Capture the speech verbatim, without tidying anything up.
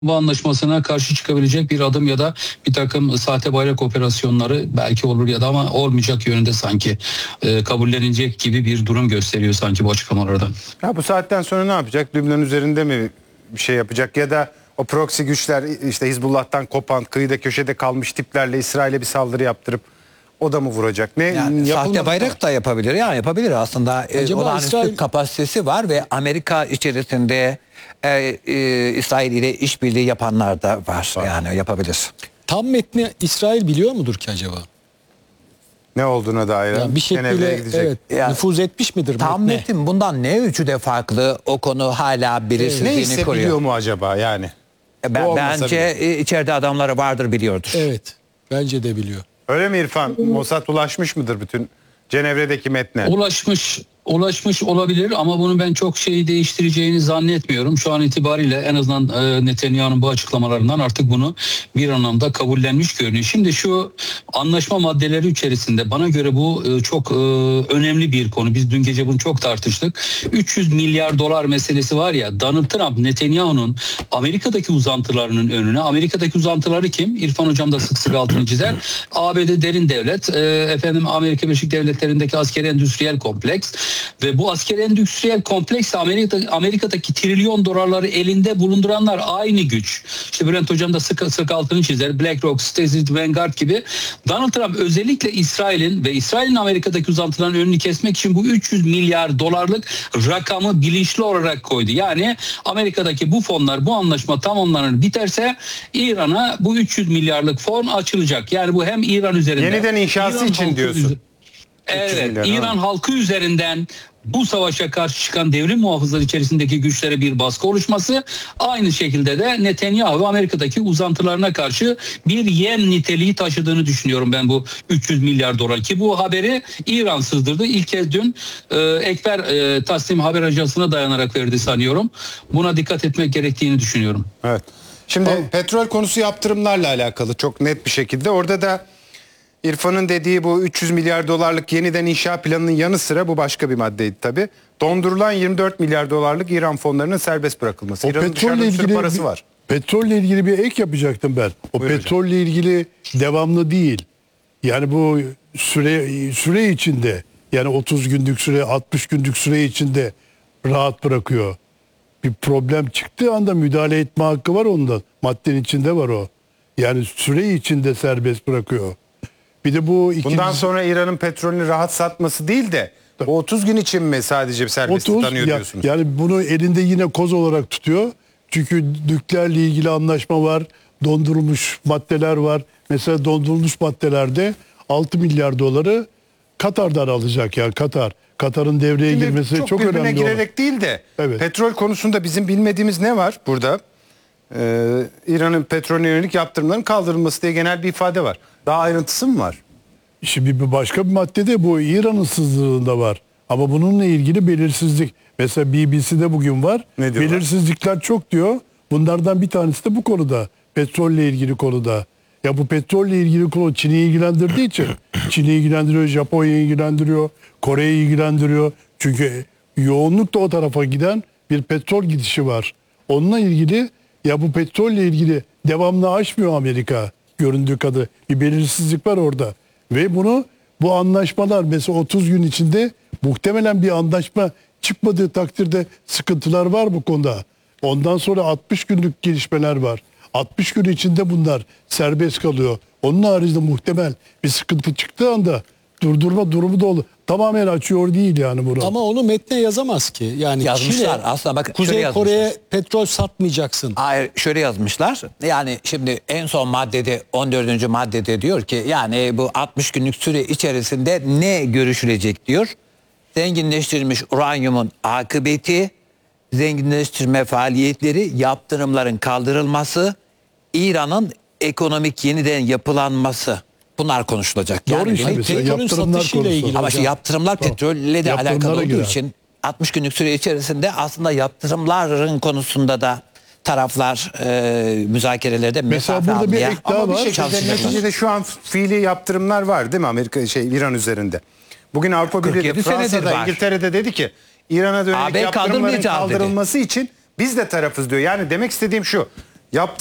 Bu anlaşmasına karşı çıkabilecek bir adım ya da bir takım sahte bayrak operasyonları belki olur ya da ama olmayacak yönünde sanki e, kabullenecek gibi bir durum gösteriyor sanki bu açıklamalardan. Ya bu saatten sonra ne yapacak? Lübnan üzerinde mi bir şey yapacak ya da o proxy güçler işte Hizbullah'tan kopan kıyıda köşede kalmış tiplerle İsrail'e bir saldırı yaptırıp o da mı vuracak? Ne yani sahte bayrak da yapabilir. Yani yapabilir aslında. Acaba olağanüstü İsrail... kapasitesi var ve Amerika içerisinde e, e, İsrail ile işbirliği yapanlar da var. var. Yani yapabilir. Tam metni İsrail biliyor mudur ki acaba? Ne olduğuna dair. Yani bir şekilde evet, yani, nüfuz etmiş midir? Tam metne? metin bundan ne ölçüde farklı, o konu hala belirsizliğini evet. Neyse koruyor. biliyor mu acaba yani? Ben, bence bile. içeride adamları vardır, biliyordur. Evet, bence de biliyor. Öyle mi İrfan? Mossad ulaşmış mıdır bütün Cenevre'deki metne? Ulaşmış. Ulaşmış olabilir ama bunu ben çok şeyi değiştireceğini zannetmiyorum. Şu an itibariyle en azından e, Netanyahu'nun bu açıklamalarından artık bunu bir anlamda kabullenmiş görünüyor. Şimdi şu anlaşma maddeleri içerisinde bana göre bu e, çok e, önemli bir konu. Biz dün gece bunu çok tartıştık. üç yüz milyar dolar meselesi var ya, Donald Trump Netanyahu'nun Amerika'daki uzantılarının önüne, Amerika'daki uzantıları kim? İrfan Hocam da sık sık altını çizer. A B D derin devlet, e, efendim Amerika Birleşik Devletleri'ndeki askeri endüstriyel kompleks. Ve bu askeri endüstriyel kompleks Amerika, Amerika'daki trilyon dolarları elinde bulunduranlar aynı güç. İşte Bülent Hocam da sık sık altını çizer. BlackRock, State Vanguard gibi. Donald Trump özellikle İsrail'in ve İsrail'in Amerika'daki uzantıların önünü kesmek için bu üç yüz milyar dolarlık rakamı bilinçli olarak koydu. Yani Amerika'daki bu fonlar, bu anlaşma tamamlanır biterse İran'a bu üç yüz milyarlık fon açılacak. Yani bu hem İran üzerinde. Yeniden inşası İran için diyorsun. Üzerinde, evet, İran halkı üzerinden bu savaşa karşı çıkan devrim muhafızları içerisindeki güçlere bir baskı oluşması, aynı şekilde de Netanyahu ve Amerika'daki uzantılarına karşı bir yem niteliği taşıdığını düşünüyorum ben bu üç yüz milyar dolar. Ki bu haberi İran sızdırdı. İlk kez dün e, Ekber e, Tasnim haber ajansına dayanarak verdi sanıyorum. Buna dikkat etmek gerektiğini düşünüyorum. Evet. Şimdi o, petrol konusu yaptırımlarla alakalı çok net bir şekilde. Orada da İrfan'ın dediği bu üç yüz milyar dolarlık yeniden inşa planının yanı sıra bu başka bir maddeydi tabii. Dondurulan yirmi dört milyar dolarlık İran fonlarının serbest bırakılması. O İran'ın petrolle ilgili parası bir, var. Petrolle ilgili bir ek yapacaktım ben. O Buyur petrolle hocam. ilgili devamlı değil. Yani bu süre süre içinde, yani otuz günlük süre, altmış günlük süre içinde rahat bırakıyor. Bir problem çıktığı anda müdahale etme hakkı var onda. Maddenin içinde var o. Yani süre içinde serbest bırakıyor. Bir de bu ikincisi, bundan sonra İran'ın petrolünü rahat satması değil de o otuz gün için mi sadece bir serbest tanıyor ya, diyorsunuz? Yani bunu elinde yine koz olarak tutuyor. Çünkü nükleerle ilgili anlaşma var. Dondurulmuş maddeler var. Mesela dondurulmuş maddelerde altı milyar doları Katar'dan alacak yani Katar. Katar'ın devreye Şimdi girmesi çok, çok birbirine önemli. girerek olan. değil de Evet. Petrol konusunda bizim bilmediğimiz ne var burada? Ee, İran'ın petrolüne yönelik yaptırımların kaldırılması diye genel bir ifade var. Daha ayrıntısı mı var? Şimdi bir başka bir maddede bu İran'ın sızdırığında var. Ama bununla ilgili belirsizlik. Mesela B B C'de bugün var. Ne diyorlar? Belirsizlikler çok diyor. Bunlardan bir tanesi de bu konuda. Petrolle ilgili konuda. Ya bu petrolle ilgili konu Çin'i ilgilendirdiği için Çin'i ilgilendiriyor, Japonya'yı ilgilendiriyor, Kore'yi ilgilendiriyor. Çünkü yoğunlukla o tarafa giden bir petrol gidişi var. Onunla ilgili, ya bu petrolle ilgili devamlı aşmıyor Amerika göründüğü kadar. Bir belirsizlik var orada. Ve bunu bu anlaşmalar mesela otuz gün içinde muhtemelen bir anlaşma çıkmadığı takdirde sıkıntılar var bu konuda. Ondan sonra altmış günlük gelişmeler var. altmış gün içinde bunlar serbest kalıyor. Onun haricinde muhtemel bir sıkıntı çıktığı anda durdurma durumu da olur. Tamamen açıyor değil yani bunu. Ama onu metne yazamaz ki. Yani yazmışlar Çin'e, aslında, bak Kuzey Kore'ye petrol satmayacaksın. Hayır, şöyle yazmışlar. Yani şimdi en son maddede, on dördüncü maddede diyor ki yani bu altmış günlük süre içerisinde ne görüşülecek diyor. Zenginleştirilmiş uranyumun akıbeti, zenginleştirme faaliyetleri, yaptırımların kaldırılması, İran'ın ekonomik yeniden yapılanması. Bunlar konuşulacak. Doğru Yani işte demek mesela ki- yaptırımlar satışıyla konusu. ilgili ama işte yaptırımlar Tamam. petrolle de Yaptırımlara alakalı olduğu girer. için altmış günlük süre içerisinde aslında yaptırımların konusunda da taraflar e, müzakerelerde Mesela mesafe burada bir almaya ek daha Ama bir var. şekilde çalışacaklar. neticede şu an fiili yaptırımlar var değil mi Amerika şey İran üzerinde? Bugün Avrupa Birliği kırk yedi senedir Fransa'da, var. İngiltere'de dedi ki İran'a dönük A B yaptırımların kaldırmayacağız dedi. kaldırılması için biz de tarafız diyor. Yani demek istediğim şu. Yap